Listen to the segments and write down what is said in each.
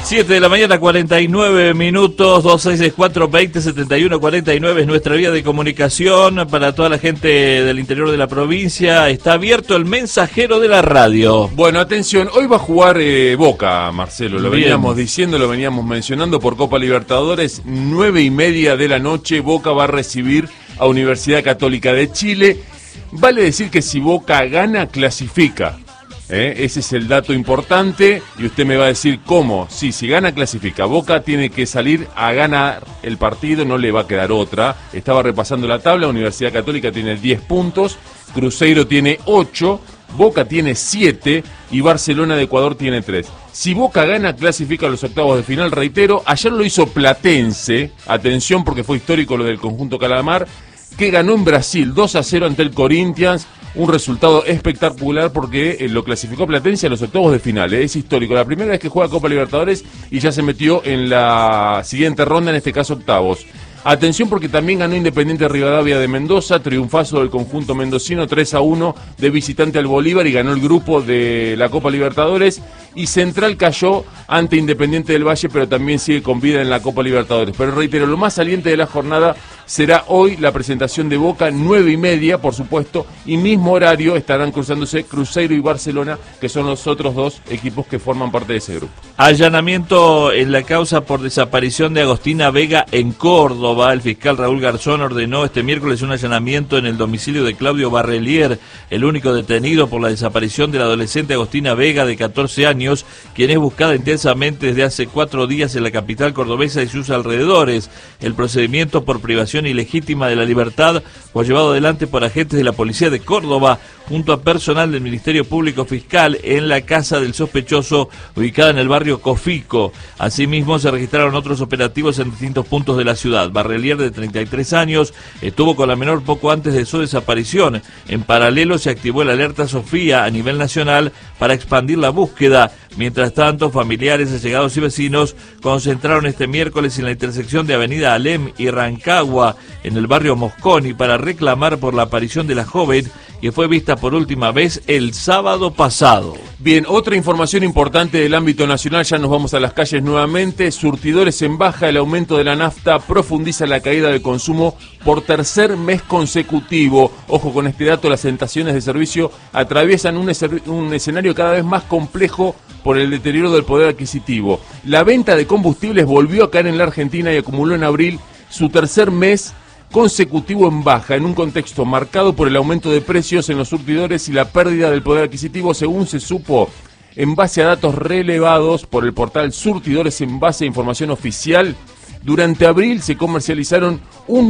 7 de la mañana, 49 minutos, 2664-2071-49 es nuestra vía de comunicación para toda la gente del interior de la provincia. Está abierto el mensajero de la radio. Bueno, atención, hoy va a jugar Boca, Marcelo, lo Bien. veníamos diciendo, lo veníamos mencionando por Copa Libertadores, 9:30 de la noche, Boca va a recibir a Universidad Católica de Chile. Vale decir que si Boca gana, clasifica. Ese es el dato importante y usted me va a decir cómo. Sí, si gana, clasifica. Boca tiene que salir a ganar el partido, no le va a quedar otra. Estaba repasando la tabla, Universidad Católica tiene 10 puntos, Cruzeiro tiene 8, Boca tiene 7 y Barcelona de Ecuador tiene 3. Si Boca gana, clasifica a los octavos de final, reitero. Ayer lo hizo Platense, atención porque fue histórico lo del conjunto Calamar, que ganó en Brasil 2-0 ante el Corinthians. Un resultado espectacular porque lo clasificó Platense a los octavos de final. Es histórico. La primera vez que juega Copa Libertadores y ya se metió en la siguiente ronda, en este caso octavos. Atención porque también ganó Independiente Rivadavia de Mendoza, triunfazo del conjunto mendocino 3-1 de visitante al Bolívar y ganó el grupo de la Copa Libertadores. Y Central cayó ante Independiente del Valle, pero también sigue con vida en la Copa Libertadores. Pero reitero, lo más saliente de la jornada será hoy la presentación de Boca, 9:30, por supuesto, y mismo horario estarán cruzándose Cruzeiro y Barcelona, que son los otros dos equipos que forman parte de ese grupo. Allanamiento en la causa por desaparición de Agostina Vega en Córdoba. El fiscal Raúl Garzón ordenó este miércoles un allanamiento en el domicilio de Claudio Barrelier, el único detenido por la desaparición de la adolescente Agostina Vega, de 14 años, quien es buscada intensamente desde hace 4 días en la capital cordobesa y sus alrededores. El procedimiento por privación ilegítima de la libertad fue llevado adelante por agentes de la policía de Córdoba junto a personal del Ministerio Público Fiscal en la casa del sospechoso ubicada en el barrio Cofico. Asimismo se registraron otros operativos en distintos puntos de la ciudad. Barrelier, de 33 años, estuvo con la menor poco antes de su desaparición. En paralelo se activó el alerta Sofía a nivel nacional para expandir la búsqueda. Mientras tanto, familiares, allegados y vecinos concentraron este miércoles en la intersección de Avenida Alem y Rancagua, en el barrio Mosconi, para reclamar por la aparición de la joven, que fue vista por última vez el sábado pasado. Bien, otra información importante del ámbito nacional, ya nos vamos a las calles nuevamente. Surtidores en baja, el aumento de la nafta profundiza la caída del consumo por tercer mes consecutivo. Ojo con este dato, las estaciones de servicio atraviesan un escenario cada vez más complejo por el deterioro del poder adquisitivo. La venta de combustibles volvió a caer en la Argentina y acumuló en abril su tercer mes consecutivo en baja, en un contexto marcado por el aumento de precios en los surtidores y la pérdida del poder adquisitivo, según se supo en base a datos relevados por el portal Surtidores en base a información oficial. Durante abril se comercializaron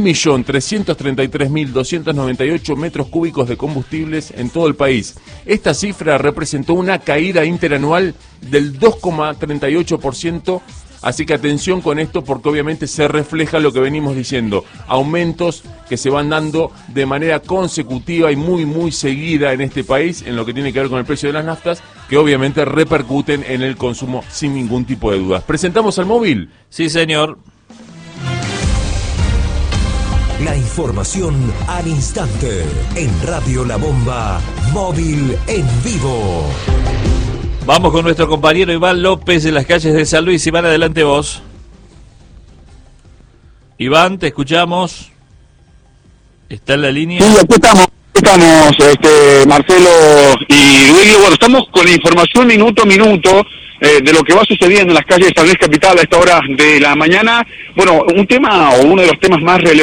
1.333.298 metros cúbicos de combustibles en todo el país. Esta cifra representó una caída interanual del 2,38%. Así que atención con esto porque obviamente se refleja lo que venimos diciendo, aumentos que se van dando de manera consecutiva y muy seguida en este país en lo que tiene que ver con el precio de las naftas, que obviamente repercuten en el consumo sin ningún tipo de dudas. ¿Presentamos al móvil? Sí, señor. La información al instante en Radio La Bomba, móvil en vivo. Vamos con nuestro compañero Iván López en las calles de San Luis. Iván, adelante vos. Iván, te escuchamos. ¿Está en la línea? Sí, aquí estamos, Marcelo y Duilio. Bueno, estamos con información minuto a minuto de lo que va sucediendo en las calles de San Luis Capital a esta hora de la mañana. Bueno, un tema o uno de los temas más relevantes